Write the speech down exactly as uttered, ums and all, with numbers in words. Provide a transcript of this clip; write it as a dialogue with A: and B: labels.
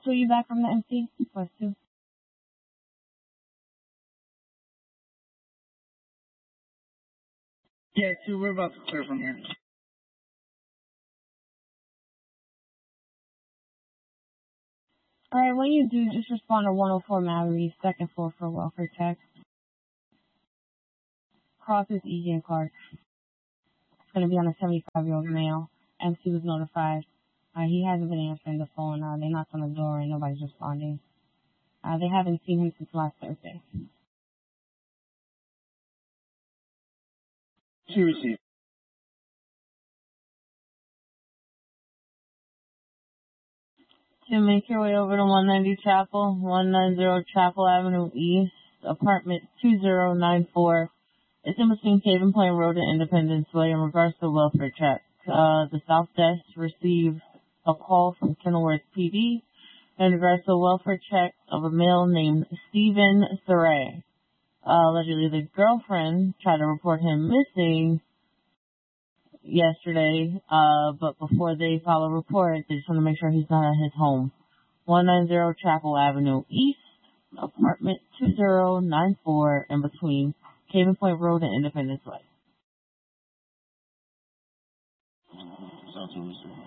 A: So you back from the M C? Plus two.
B: Yeah, two. We're about to clear from here.
A: Alright, when you do, just respond to one oh four Mallory, second floor for welfare check. Cross is Easy and Clark. It's going to be on a seventy-five-year-old male. M C was notified. Uh, he hasn't been answering the phone. Uh, they knocked on the door and nobody's responding. Uh, they haven't seen him since last Thursday.
B: She received.
A: To make your way over to one ninety Chapel, one ninety Chapel Avenue East, apartment two zero nine four. It's in between Haven Point Road and Independence Way in regards to welfare check. Uh, the South Desk received a call from Kenilworth P D in regards to a welfare check of a male named Stephen Thuray. Uh, allegedly the girlfriend tried to report him missing yesterday, uh, but before they file a report, they just want to make sure he's not at his home. one ninety Chapel Avenue East, apartment two zero nine four, in between Haven Point Road and Independence Way.
B: Sounds